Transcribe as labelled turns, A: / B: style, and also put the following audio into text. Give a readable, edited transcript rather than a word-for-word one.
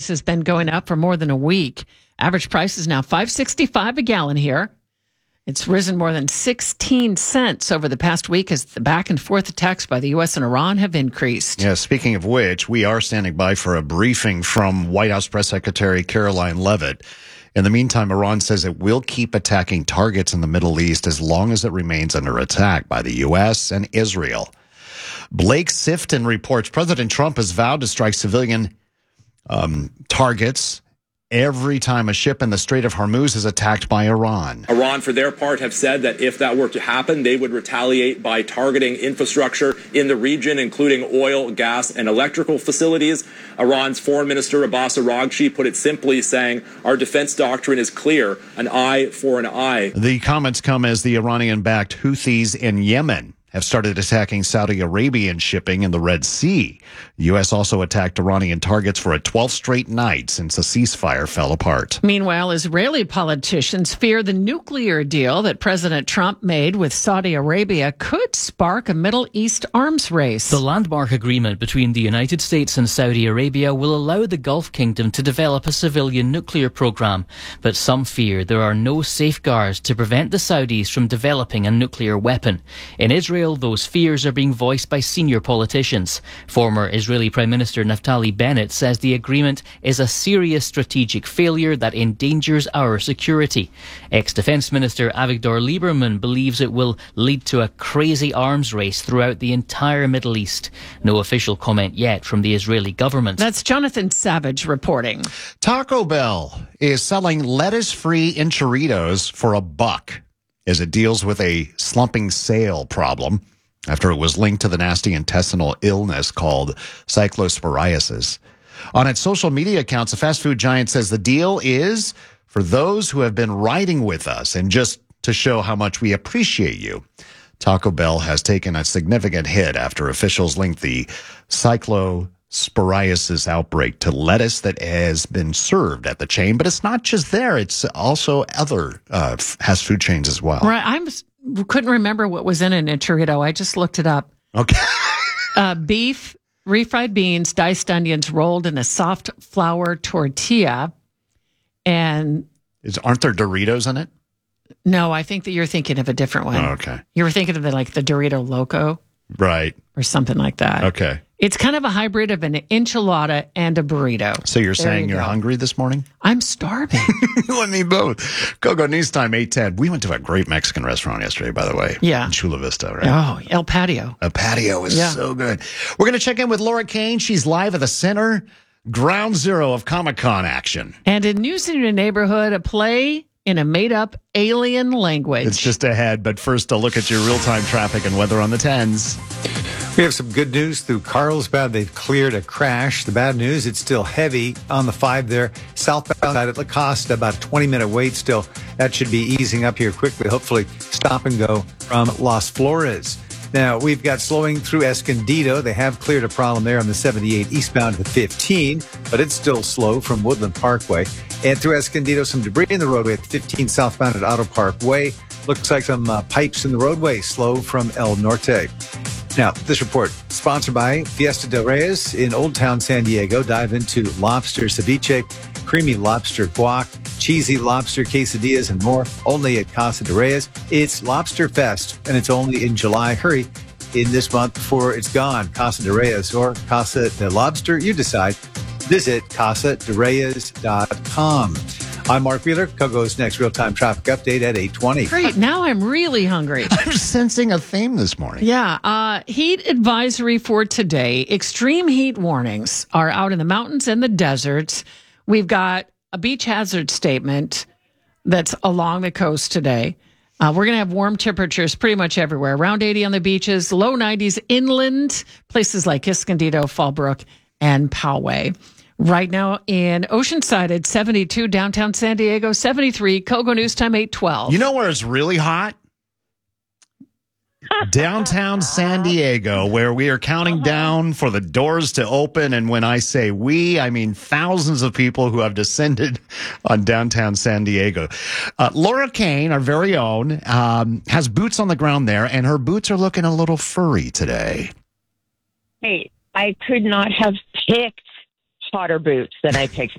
A: gas has been going up for more than a week. Average price is now $5.65 a gallon here. It's risen more than 16 cents over the past week as the back and forth attacks by the U.S. and Iran have increased.
B: Yeah, speaking of which, we are standing by for a briefing from White House Press Secretary Caroline Leavitt. In the meantime, Iran says it will keep attacking targets in the Middle East as long as it remains under attack by the U.S. and Israel. Blake Sifton reports President Trump has vowed to strike civilian targets every time a ship in the Strait of Hormuz is attacked by Iran.
C: Iran, for their part, have said that if that were to happen, they would retaliate by targeting infrastructure in the region, including oil, gas, and electrical facilities. Iran's Foreign Minister Abbas Araghchi put it simply, saying, "Our defense doctrine is clear, an eye for an eye."
B: The comments come as the Iranian-backed Houthis in Yemen have started attacking Saudi Arabian shipping in the Red Sea. The U.S. also attacked Iranian targets for a 12th straight night since a ceasefire fell apart.
A: Meanwhile, Israeli politicians fear the nuclear deal that President Trump made with Saudi Arabia could spark a Middle East arms race.
D: The landmark agreement between the United States and Saudi Arabia will allow the Gulf Kingdom to develop a civilian nuclear program, but some fear there are no safeguards to prevent the Saudis from developing a nuclear weapon. In Israel, those fears are being voiced by senior politicians. Former Israeli Prime Minister Naftali Bennett says the agreement is a serious strategic failure that endangers our security. Ex-Defense Minister Avigdor Lieberman believes it will lead to a crazy arms race throughout the entire Middle East. No official comment yet from the Israeli government.
A: That's Jonathan Savage reporting.
B: Taco Bell is selling lettuce-free enchiladas for $1 as it deals with a slumping sale problem after it was linked to the nasty intestinal illness called cyclosporiasis. On its social media accounts, the fast food giant says the deal is for those who have been riding with us and just to show how much we appreciate you. Taco Bell has taken a significant hit after officials linked the cyclosporiasis outbreak to lettuce that has been served at the chain. But it's not just there. It's also other fast food chains as well.
A: Right. I couldn't remember what was in an enchilada. I just looked it up.
B: Okay.
A: Beef, refried beans, diced onions rolled in a soft flour tortilla. And
B: aren't there Doritos in it?
A: No, I think that you're thinking of a different one.
B: Oh, okay.
A: You were thinking of the Dorito Loco.
B: Right.
A: Or something like that.
B: Okay.
A: It's kind of a hybrid of an enchilada and a burrito.
B: So you're saying you're hungry this morning?
A: I'm starving.
B: You and me both. Go News Time 8:10. We went to a great Mexican restaurant yesterday, by the way.
A: Yeah.
B: In Chula Vista, right?
A: Oh, El Patio.
B: El Patio is so good. We're going to check in with Laura Kane. She's live at the center, ground zero of Comic-Con action.
A: And in news in your neighborhood, a play in a made-up alien language.
B: It's just ahead, but first a look at your real-time traffic and weather on the 10s.
E: We have some good news through Carlsbad. They've cleared a crash. The bad news, it's still heavy on the 5 there. Southbound side at La Costa, about a 20-minute wait still. That should be easing up here quickly. Hopefully stop and go from Las Flores. Now, we've got slowing through Escondido. They have cleared a problem there on the 78 eastbound to the 15, but it's still slow from Woodland Parkway. And through Escondido, some debris in the roadway at 15 southbound at Auto Park Way. Looks like some pipes in the roadway, slow from El Norte. Now, this report sponsored by Fiesta del Reyes in Old Town San Diego. Dive into lobster ceviche, creamy lobster guac, cheesy lobster quesadillas, and more. Only at Casa de Reyes. It's Lobster Fest, and it's only in July. Hurry in this month before it's gone. Casa de Reyes or Casa de Lobster, you decide. Visit casadereyes.com. I'm Mark Wheeler. Kogo's next real-time traffic update at 8:20.
A: Great. Now I'm really hungry.
B: I'm sensing a theme this morning.
A: Yeah. Heat advisory for today. Extreme heat warnings are out in the mountains and the deserts. We've got a beach hazard statement that's along the coast today. We're going to have warm temperatures pretty much everywhere. Around 80 on the beaches, low 90s inland, places like Escondido, Fallbrook, and Poway. Right now in Oceanside at 72, downtown San Diego, 73, Kogo News Time 8:12.
B: You know where it's really hot? Downtown San Diego, where we are counting down for the doors to open. And when I say we, I mean thousands of people who have descended on downtown San Diego. Laura Kane, our very own, has boots on the ground there, and her boots are looking a little furry today.
F: Hey, I could not have picked hotter boots than I picked